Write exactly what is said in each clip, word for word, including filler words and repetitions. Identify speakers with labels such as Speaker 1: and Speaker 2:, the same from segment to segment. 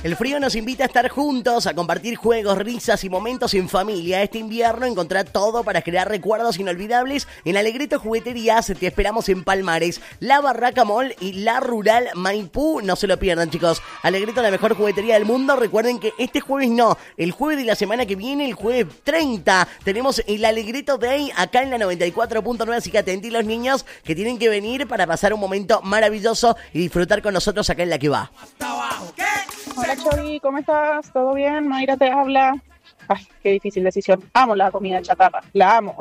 Speaker 1: El frío nos invita a estar juntos, a compartir juegos, risas y momentos en familia. Este invierno encontrá todo para crear recuerdos inolvidables en Alegrito Jugueterías. Te esperamos en Palmares, La Barraca Mall y La Rural Maipú. No se lo pierdan, chicos. Alegrito, la mejor juguetería del mundo. Recuerden que este jueves no, el jueves de la semana que viene, el jueves treinta, tenemos el Alegrito Day acá en la noventa y cuatro punto nueve. Así que atentí los niños que tienen que venir para pasar un momento maravilloso y disfrutar con nosotros acá en La Que Va.
Speaker 2: Hola Chori, ¿cómo estás? ¿Todo bien? Mayra te habla. Ay, qué difícil decisión. Amo la comida chatarra, la amo.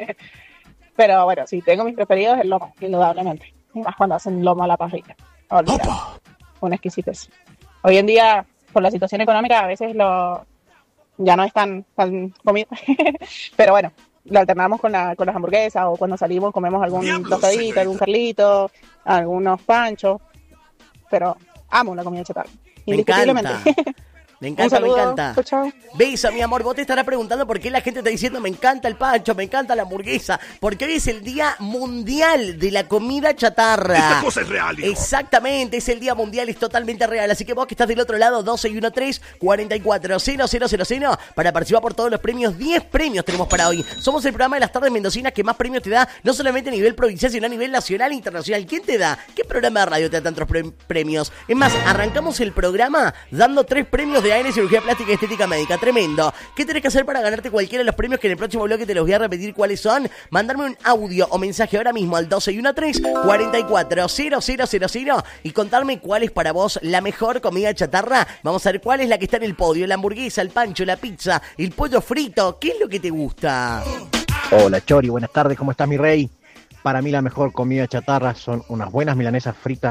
Speaker 2: Pero bueno, sí, tengo mis preferidos, el lomo, indudablemente. Y más cuando hacen lomo a la parrilla. Olvídate. Una exquisitez. Hoy en día, por la situación económica, a veces lo ya no es tan, tan comida. Pero bueno, lo alternamos con, la, con las hamburguesas o cuando salimos comemos algún tostadito, algún carlito, algunos panchos. Pero amo la comida chatarra.
Speaker 1: Me encanta. Me encanta, me encanta.
Speaker 2: Chau, chau.
Speaker 1: Beso, mi amor. Vos te estarás preguntando por qué la gente está diciendo me encanta el pancho, me encanta la hamburguesa. Porque hoy es el Día Mundial de la Comida Chatarra.
Speaker 3: Esta cosa es real, hijo.
Speaker 1: Exactamente, es el Día Mundial, es totalmente real. Así que vos que estás del otro lado, doce y trece, cuarenta y cuatro, cero cero cero cero, para participar por todos los premios. diez premios tenemos para hoy. Somos el programa de las tardes mendocinas que más premios te da, no solamente a nivel provincial, sino a nivel nacional e internacional. ¿Quién te da? ¿Qué programa de radio te da tantos pre- premios? Es más, arrancamos el programa dando tres premios de A N Cirugía Plástica y Estética Médica. Tremendo. ¿Qué tenés que hacer para ganarte cualquiera de los premios que en el próximo bloque te los voy a repetir cuáles son? Mandarme un audio o mensaje ahora mismo al doce y trece, cuarenta y cuatro, cero cero cero cero y contarme cuál es para vos la mejor comida chatarra. Vamos a ver cuál es la que está en el podio. La hamburguesa, el pancho, la pizza, el pollo frito. ¿Qué es lo que te gusta?
Speaker 4: Hola Chori, buenas tardes, ¿cómo estás mi rey? Para mí la mejor comida chatarra son unas buenas milanesas fritas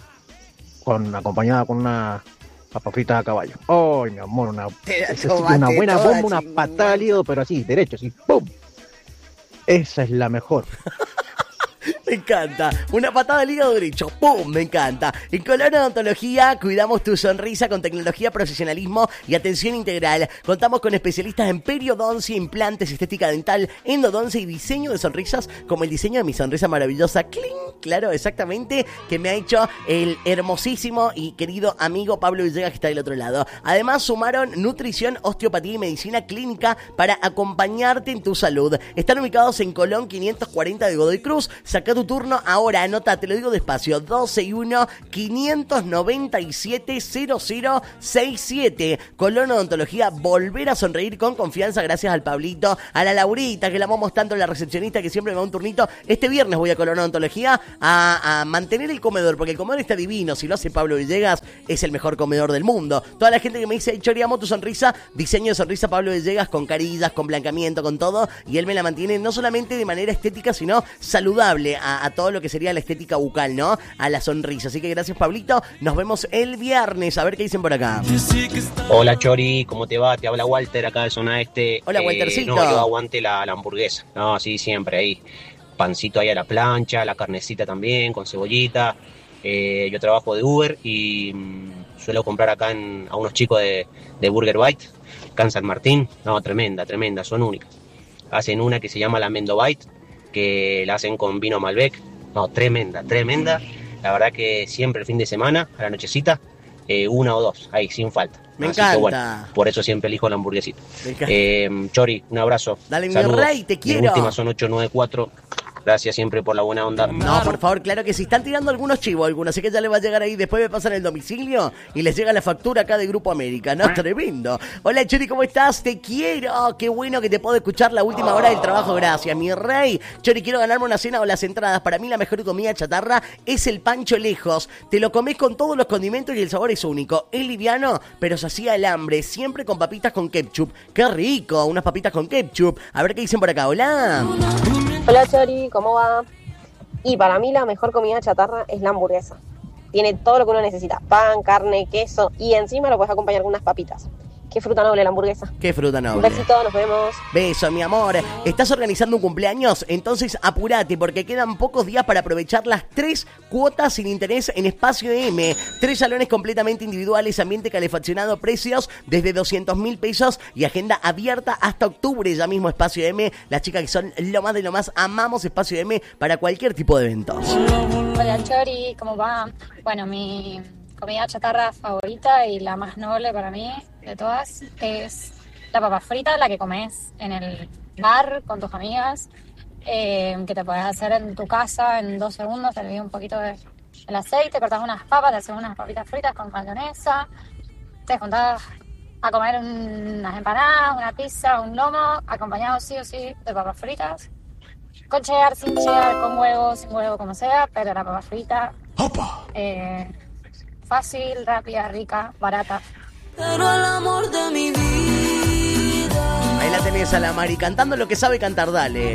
Speaker 4: con acompañada con una papa frita a caballo. ¡Ay, mi amor! Una, es una buena bomba, una patada al hígado, pero así, derecho, así, ¡pum! Esa es la mejor.
Speaker 1: Me encanta. Una patada al hígado derecho. ¡Pum! Me encanta. En Color Odontología cuidamos tu sonrisa con tecnología, profesionalismo y atención integral. Contamos con especialistas en periodoncia, implantes, estética dental, endodoncia y diseño de sonrisas, como el diseño de mi sonrisa maravillosa. ¡Cling! Claro, exactamente, que me ha hecho el hermosísimo y querido amigo Pablo Villegas, que está del otro lado. Además, sumaron nutrición, osteopatía y medicina clínica para acompañarte en tu salud. Están ubicados en Colón quinientos cuarenta de Godoy Cruz. Saca tu turno ahora, anota, te lo digo despacio, doce y uno, quinientos noventa y siete, cero cero sesenta y siete. Colón Odontología, volver a sonreír con confianza gracias al Pablito, a la Laurita, que la amamos tanto, la recepcionista que siempre me da un turnito. Este viernes voy a Colón Odontología a, a mantener el comedor, porque el comedor está divino. Si lo hace Pablo Villegas, es el mejor comedor del mundo. Toda la gente que me dice, Chori, amo tu sonrisa, diseño de sonrisa Pablo Villegas, con carillas, con blancamiento, con todo, y él me la mantiene no solamente de manera estética, sino saludable. A, a todo lo que sería la estética bucal, ¿no? A la sonrisa. Así que gracias, Pablito. Nos vemos el viernes. A ver qué dicen por acá.
Speaker 5: Hola, Chori. ¿Cómo te va? Te habla Walter acá de Zona Este.
Speaker 1: Hola,
Speaker 5: eh,
Speaker 1: Waltercito.
Speaker 5: No, yo aguante la, la hamburguesa. No, sí, siempre ahí. Pancito ahí a la plancha, la carnecita también, con cebollita. Eh, yo trabajo de Uber y mmm, suelo comprar acá en, a unos chicos de, de Burger Bite, acá en San Martín. No, tremenda, tremenda, son únicas. Hacen una que se llama la Mendo Bite, que la hacen con vino Malbec. No, tremenda, tremenda. La verdad que siempre el fin de semana, a la nochecita, eh, una o dos, ahí, sin falta.
Speaker 1: Me
Speaker 5: Así
Speaker 1: encanta.
Speaker 5: Que, bueno, por eso siempre elijo la hamburguesita. Eh, Chori, un abrazo.
Speaker 1: Dale,
Speaker 5: Saludos.
Speaker 1: mi rey, te quiero.
Speaker 5: Mi última son ocho nueve cuatro. Gracias siempre por la buena onda.
Speaker 1: No, por favor, claro que sí. Están tirando algunos chivos, algunos, así que ya le va a llegar ahí. Después me pasan el domicilio y les llega la factura acá de Grupo América, ¿no? Tremendo. Hola, Chori, ¿cómo estás? Te quiero. Qué bueno que te puedo escuchar la última hora del trabajo. Gracias, mi rey. Chori, quiero ganarme una cena o las entradas. Para mí la mejor comida chatarra es el pancho lejos. Te lo comes con todos los condimentos y el sabor es único. Es liviano, pero se hacía el hambre. Siempre con papitas con ketchup. ¡Qué rico! Unas papitas con ketchup. A ver qué dicen por acá. Hola.
Speaker 6: Hola Chori, ¿cómo va? Y para mí la mejor comida chatarra es la hamburguesa. Tiene todo lo que uno necesita, pan, carne, queso y encima lo puedes acompañar con unas papitas. Qué fruta noble la hamburguesa.
Speaker 1: Qué fruta
Speaker 6: Un
Speaker 1: noble.
Speaker 6: besito, nos vemos.
Speaker 1: Beso, mi amor. ¿Estás organizando un cumpleaños? Entonces apurate porque quedan pocos días para aprovechar las tres cuotas sin interés en Espacio M. Tres salones completamente individuales, ambiente calefaccionado, precios desde doscientos mil pesos y agenda abierta hasta octubre. Ya mismo Espacio M, las chicas que son lo más de lo más, amamos Espacio M para cualquier tipo de eventos.
Speaker 7: Hola Chori, ¿cómo va? Bueno, mi
Speaker 3: comida chatarra favorita y la más noble para mí de todas es la papa frita, la que comes en el bar con tus amigas, eh, que te podés hacer en tu casa en dos segundos, te olvidas un poquito de el aceite, cortás unas papas, te haces unas papitas fritas con mayonesa, te juntás a comer unas empanadas, una pizza, un lomo, acompañado sí o sí de papas fritas, con cheddar, sin cheddar, con huevo, sin huevo, como sea, pero la papa frita, eh, fácil, rápida, rica, barata.
Speaker 7: Pero el amor de mi vida.
Speaker 1: Ahí la tenés a la Mari cantando lo que sabe cantar, dale.